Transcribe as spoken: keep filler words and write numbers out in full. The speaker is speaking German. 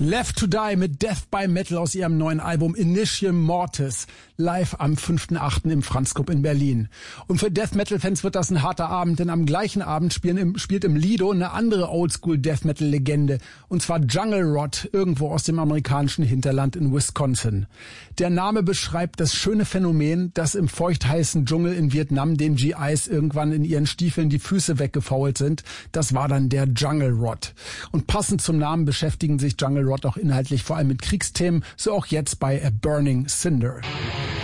Left to Die mit Death by Metal aus ihrem neuen Album Initium Mortis, live am fünften achten im Franz-Club in Berlin. Und für Death Metal-Fans wird das ein harter Abend, denn am gleichen Abend spielen im, spielt im Lido eine andere Oldschool-Death Metal-Legende, und zwar Jungle Rot, irgendwo aus dem amerikanischen Hinterland in Wisconsin. Der Name beschreibt das schöne Phänomen, dass im feuchtheißen Dschungel in Vietnam den G Is irgendwann in ihren Stiefeln die Füße weggefault sind. Das war dann der Jungle Rot. Und passend zum Namen beschäftigen sich Jungle Rot auch inhaltlich vor allem mit Kriegsthemen, so auch jetzt bei A Burning Cinder.